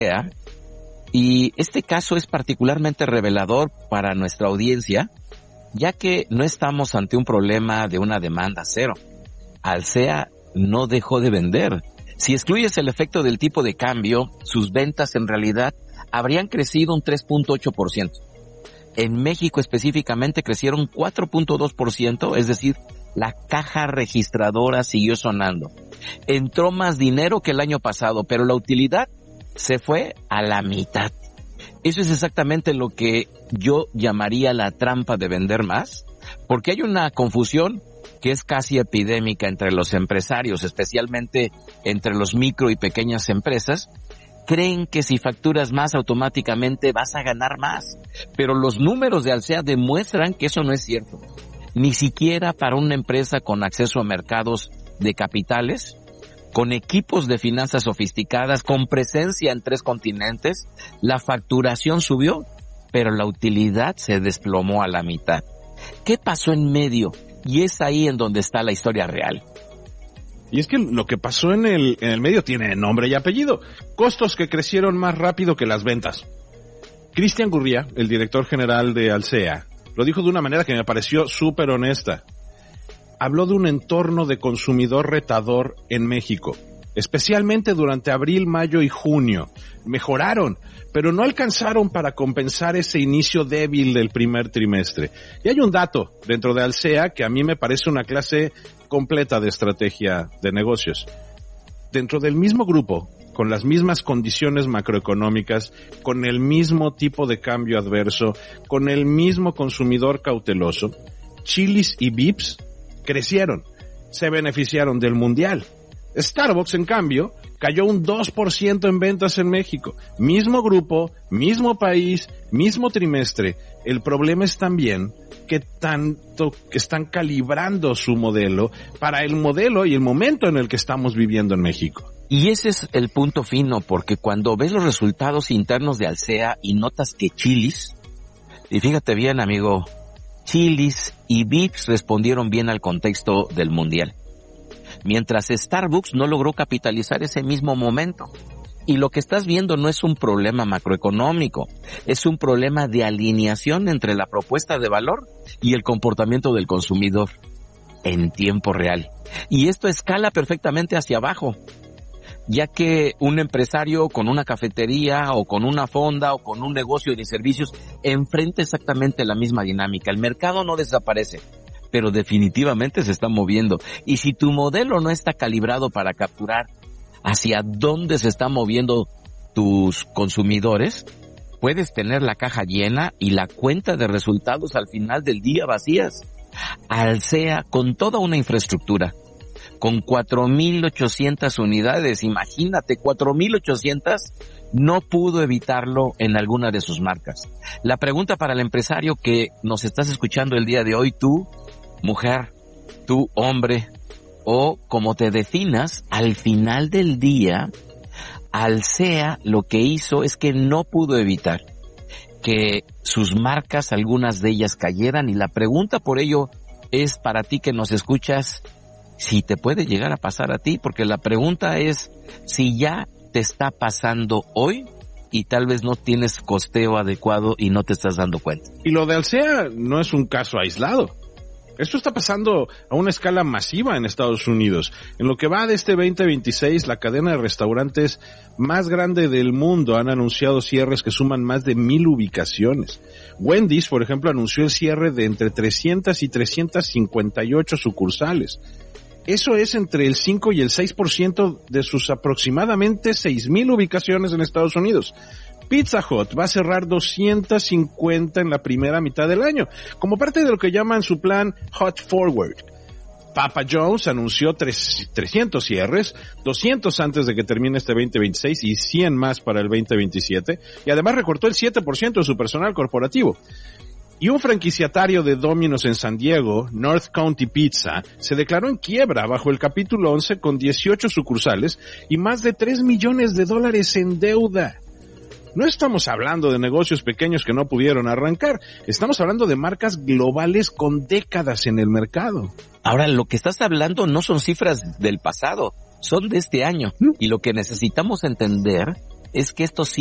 Y este caso es particularmente revelador para nuestra audiencia, ya que no estamos ante un problema de una demanda cero. Alsea no dejó de vender. Si excluyes el efecto del tipo de cambio, sus ventas en realidad habrían crecido un 3.8%. En México específicamente crecieron 4.2%, es decir, la caja registradora siguió sonando. Entró más dinero que el año pasado, pero la utilidad se fue a la mitad. Eso es exactamente lo que yo llamaría la trampa de vender más, porque hay una confusión que es casi epidémica entre los empresarios, especialmente entre los micro y pequeñas empresas. Creen que si facturas más automáticamente vas a ganar más, pero los números de Alsea demuestran que eso no es cierto. Ni siquiera para una empresa con acceso a mercados de capitales, con equipos de finanzas sofisticadas, con presencia en 3 continentes, la facturación subió, pero la utilidad se desplomó a la mitad. ¿Qué pasó en medio? Y es ahí en donde está la historia real. Y es que lo que pasó en el medio tiene nombre y apellido. Costos que crecieron más rápido que las ventas. Cristian Gurría, el director general de Alsea, lo dijo de una manera que me pareció súper honesta. Habló de un entorno de consumidor retador en México, especialmente durante abril, mayo y junio. Mejoraron, pero no alcanzaron para compensar ese inicio débil del primer trimestre. Y hay un dato dentro de Alsea que a mí me parece una clase completa de estrategia de negocios. Dentro del mismo grupo, con las mismas condiciones macroeconómicas, con el mismo tipo de cambio adverso, con el mismo consumidor cauteloso, Chili's y Vips crecieron, se beneficiaron del mundial. Starbucks, en cambio, cayó un 2% en ventas en México. Mismo grupo, mismo país, mismo trimestre. El problema es también que tanto que están calibrando su modelo para el modelo y el momento en el que estamos viviendo en México. Y ese es el punto fino, porque cuando ves los resultados internos de Alsea y notas que Chili's, y fíjate bien, amigo, Chili's y Vips respondieron bien al contexto del mundial, mientras Starbucks no logró capitalizar ese mismo momento. Y lo que estás viendo no es un problema macroeconómico, es un problema de alineación entre la propuesta de valor y el comportamiento del consumidor en tiempo real. Y esto escala perfectamente hacia abajo, ya que un empresario con una cafetería o con una fonda o con un negocio de servicios enfrenta exactamente la misma dinámica. El mercado no desaparece, pero definitivamente se está moviendo. Y si tu modelo no está calibrado para capturar hacia dónde se están moviendo tus consumidores, puedes tener la caja llena y la cuenta de resultados al final del día vacías. Alsea, con toda una infraestructura, con 4,800 unidades, imagínate, 4,800, no pudo evitarlo en alguna de sus marcas. La pregunta para el empresario que nos estás escuchando el día de hoy, tú, mujer, tú, hombre, o como te definas, al final del día, Alsea lo que hizo es que no pudo evitar que sus marcas, algunas de ellas cayeran, y la pregunta por ello es para ti que nos escuchas, si te puede llegar a pasar a ti, porque la pregunta es si ya te está pasando hoy y tal vez no tienes costeo adecuado y no te estás dando cuenta. Y lo de Alsea no es un caso aislado. Esto está pasando a una escala masiva en Estados Unidos. En lo que va de este 2026, la cadena de restaurantes más grande del mundo han anunciado cierres que suman más de 1,000 ubicaciones. Wendy's, por ejemplo, anunció el cierre de entre 300 y 358 sucursales. Eso es entre el 5 y el 6% de sus aproximadamente 6,000 ubicaciones en Estados Unidos. Pizza Hut va a cerrar 250 en la primera mitad del año, como parte de lo que llaman su plan Hot Forward. Papa John's anunció 300 cierres, 200 antes de que termine este 2026 y 100 más para el 2027, y además recortó el 7% de su personal corporativo. Y un franquiciatario de Domino's en San Diego, North County Pizza, se declaró en quiebra bajo el capítulo 11 con 18 sucursales y más de $3 millones en deuda. No estamos hablando de negocios pequeños que no pudieron arrancar, estamos hablando de marcas globales con décadas en el mercado. Ahora, lo que estás hablando no son cifras del pasado, son de este año. Y lo que necesitamos entender es que esto sí